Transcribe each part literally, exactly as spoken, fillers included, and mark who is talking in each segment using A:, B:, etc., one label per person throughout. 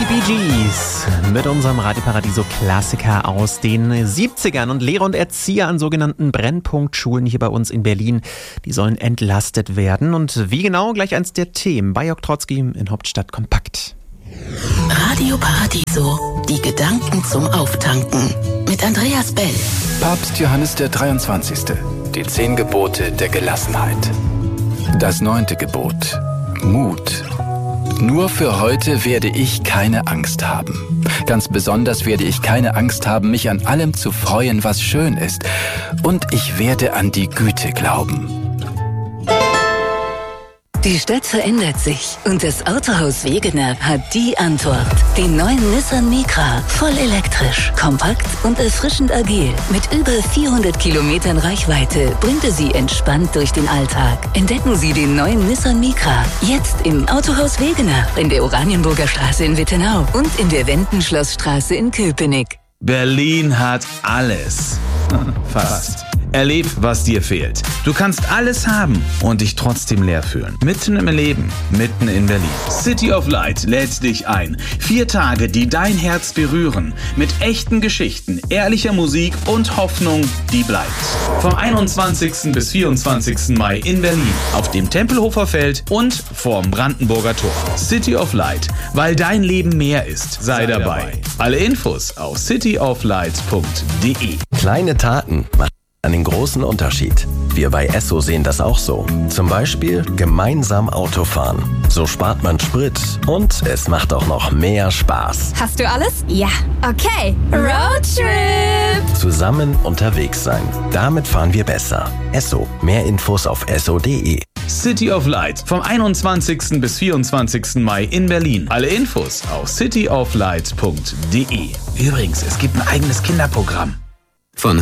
A: Bee Gees mit unserem Radio Paradiso Klassiker aus den siebzigern. Und Lehrer und Erzieher an sogenannten Brennpunktschulen hier bei uns in Berlin, die sollen entlastet werden. Und wie genau, gleich eins der Themen bei Jörg Trotzki in Hauptstadt Kompakt.
B: Radio Paradiso, die Gedanken zum Auftanken mit Andreas Bell.
C: Papst Johannes der dreiundzwanzigste. Die zehn Gebote der Gelassenheit. Das neunte Gebot. Mut. Nur für heute werde ich keine Angst haben. Ganz besonders werde ich keine Angst haben, mich an allem zu freuen, was schön ist. Und ich werde an die Güte glauben.
B: Die Stadt verändert sich und das Autohaus Wegener hat die Antwort. Den neuen Nissan Micra, voll elektrisch, kompakt und erfrischend agil. Mit über vierhundert Kilometern Reichweite bringt er Sie entspannt durch den Alltag. Entdecken Sie den neuen Nissan Micra jetzt im Autohaus Wegener, in der Oranienburger Straße in Wittenau und in der Wendenschlossstraße in Köpenick.
D: Berlin hat alles. Fast. Erleb, was dir fehlt. Du kannst alles haben und dich trotzdem leer fühlen. Mitten im Leben, mitten in Berlin. City of Light lädt dich ein. Vier Tage, die dein Herz berühren. Mit echten Geschichten, ehrlicher Musik und Hoffnung, die bleibt. Vom einundzwanzigsten bis vierundzwanzigsten Mai in Berlin. Auf dem Tempelhofer Feld und vorm Brandenburger Tor. City of Light, weil dein Leben mehr ist. Sei, Sei dabei. dabei. Alle Infos auf city of light punkt de.
E: Kleine Taten machen einen großen Unterschied. Wir bei Esso sehen das auch so. Zum Beispiel gemeinsam Autofahren. So spart man Sprit und es macht auch noch mehr Spaß.
F: Hast du alles? Ja. Okay. Roadtrip!
E: Zusammen unterwegs sein. Damit fahren wir besser. Esso. Mehr Infos auf esso punkt de.
D: City of Light vom einundzwanzigsten bis vierundzwanzigsten Mai in Berlin. Alle Infos auf city of light punkt de. Übrigens, es gibt ein eigenes Kinderprogramm.
G: Von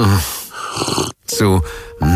G: zu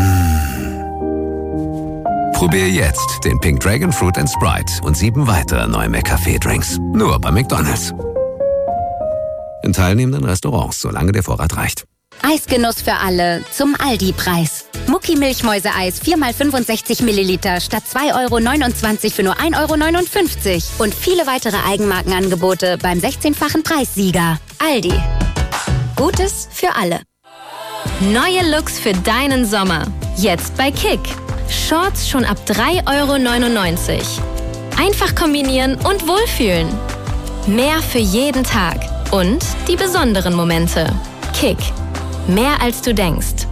G: Probier jetzt den Pink Dragon Fruit and Sprite und sieben weitere neue McCafé-Drinks. Nur bei McDonald's. In teilnehmenden Restaurants, solange der Vorrat reicht.
H: Eisgenuss für alle zum Aldi-Preis. Mucki Milchmäuse-Eis vier mal fünfundsechzig Milliliter statt zwei Euro neunundzwanzig für nur ein Euro neunundfünfzig. Und viele weitere Eigenmarkenangebote beim sechzehnfachen Preissieger. Aldi. Gutes für alle.
I: Neue Looks für deinen Sommer. Jetzt bei Kick. Shorts schon ab drei Euro neunundneunzig. Einfach kombinieren und wohlfühlen. Mehr für jeden Tag. Und die besonderen Momente. Kick. Mehr als du denkst.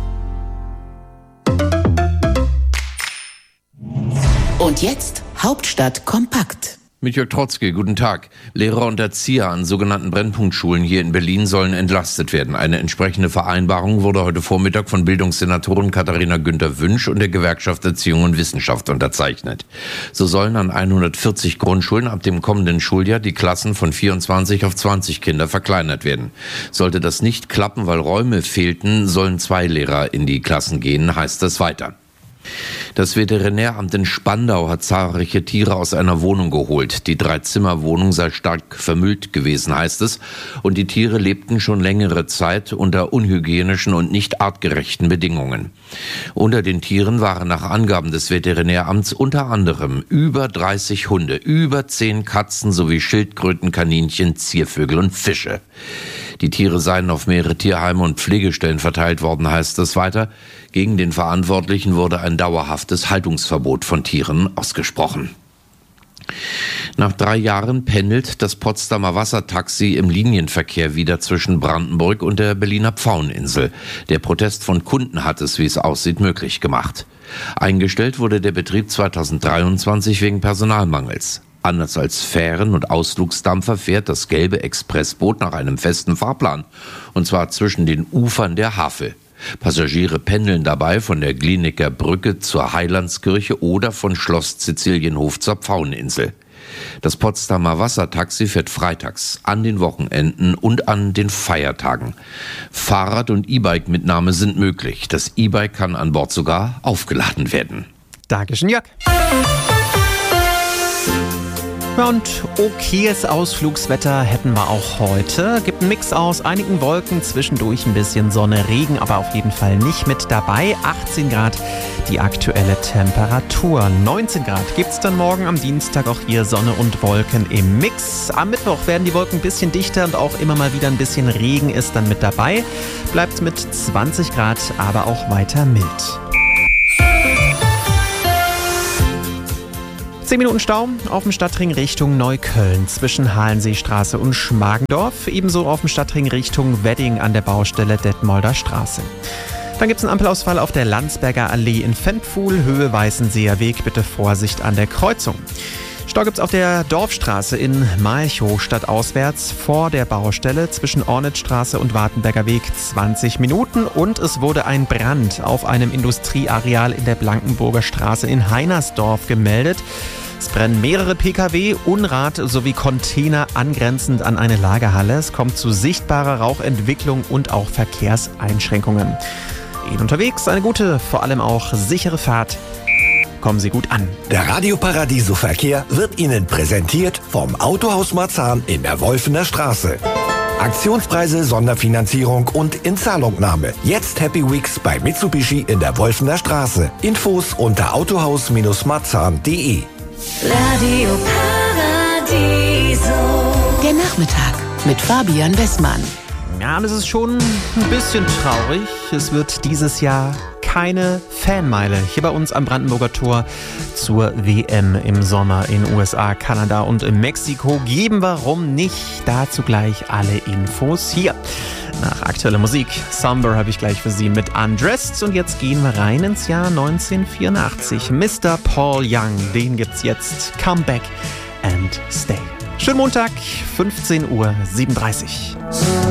B: Und jetzt Hauptstadt kompakt.
J: Mit Jörg Trotzki, guten Tag. Lehrer und Erzieher an sogenannten Brennpunktschulen hier in Berlin sollen entlastet werden. Eine entsprechende Vereinbarung wurde heute Vormittag von Bildungssenatorin Katharina Günther-Wünsch und der Gewerkschaft Erziehung und Wissenschaft unterzeichnet. So sollen an hundertvierzig Grundschulen ab dem kommenden Schuljahr die Klassen von vierundzwanzig auf zwanzig Kinder verkleinert werden. Sollte das nicht klappen, weil Räume fehlten, sollen zwei Lehrer in die Klassen gehen, heißt es weiter. Das Veterinäramt in Spandau hat zahlreiche Tiere aus einer Wohnung geholt. Die Dreizimmerwohnung sei stark vermüllt gewesen, heißt es. Und die Tiere lebten schon längere Zeit unter unhygienischen und nicht artgerechten Bedingungen. Unter den Tieren waren nach Angaben des Veterinäramts unter anderem über dreißig Hunde, über zehn Katzen sowie Schildkröten, Kaninchen, Ziervögel und Fische. Die Tiere seien auf mehrere Tierheime und Pflegestellen verteilt worden, heißt es weiter. Gegen den Verantwortlichen wurde ein dauerhaftes Haltungsverbot von Tieren ausgesprochen. Nach drei Jahren pendelt das Potsdamer Wassertaxi im Linienverkehr wieder zwischen Brandenburg und der Berliner Pfaueninsel. Der Protest von Kunden hat es, wie es aussieht, möglich gemacht. Eingestellt wurde der Betrieb zweitausenddreiundzwanzig wegen Personalmangels. Anders als Fähren und Ausflugsdampfer fährt das gelbe Expressboot nach einem festen Fahrplan, und zwar zwischen den Ufern der Havel. Passagiere pendeln dabei von der Glienicker Brücke zur Heilandskirche oder von Schloss Sizilienhof zur Pfaueninsel. Das Potsdamer Wassertaxi fährt freitags, an den Wochenenden und an den Feiertagen. Fahrrad- und E-Bike-Mitnahme sind möglich. Das E-Bike kann an Bord sogar aufgeladen werden.
A: Dankeschön, Jörg. Ja, und okayes Ausflugswetter hätten wir auch heute. Gibt einen Mix aus einigen Wolken, zwischendurch ein bisschen Sonne, Regen, aber auf jeden Fall nicht mit dabei. achtzehn Grad die aktuelle Temperatur. neunzehn Grad gibt's dann morgen am Dienstag, auch hier Sonne und Wolken im Mix. Am Mittwoch werden die Wolken ein bisschen dichter und auch immer mal wieder ein bisschen Regen ist dann mit dabei. Bleibt mit zwanzig Grad aber auch weiter mild. zehn Minuten Stau auf dem Stadtring Richtung Neukölln zwischen Halenseestraße und Schmargendorf. Ebenso auf dem Stadtring Richtung Wedding an der Baustelle Detmolder Straße. Dann gibt es einen Ampelausfall auf der Landsberger Allee in Ventpfuhl, Höhe Weißenseer Weg. Bitte Vorsicht an der Kreuzung. Stau gibt es auf der Dorfstraße in Malchow stadtauswärts vor der Baustelle zwischen Ornitzstraße und Wartenberger Weg zwanzig Minuten. Und es wurde ein Brand auf einem Industrieareal in der Blankenburger Straße in Heinersdorf gemeldet. Es brennen mehrere Pkw, Unrat sowie Container angrenzend an eine Lagerhalle. Es kommt zu sichtbarer Rauchentwicklung und auch Verkehrseinschränkungen. Ihnen unterwegs eine gute, vor allem auch sichere Fahrt. Kommen Sie gut an.
K: Der Radio Paradiso Verkehr wird Ihnen präsentiert vom Autohaus Marzahn in der Wolfener Straße. Aktionspreise, Sonderfinanzierung und Inzahlungnahme. Jetzt Happy Weeks bei Mitsubishi in der Wolfener Straße. Infos unter autohaus marzahn punkt de.
B: Radio Paradiso.
L: Der Nachmittag mit Fabian Westmann.
A: Ja, das ist schon ein bisschen traurig. Es wird dieses Jahr keine Fanmeile hier bei uns am Brandenburger Tor zur W M im Sommer in U S A, Kanada und Mexiko geben. Warum nicht? Dazu gleich alle Infos hier. Nach aktueller Musik, Somber habe ich gleich für Sie mit Undressed. Und jetzt gehen wir rein ins Jahr neunzehnhundertvierundachtzig. Mister Paul Young, den gibt's jetzt. Come Back and Stay. Schönen Montag, fünfzehn Uhr siebenunddreißig.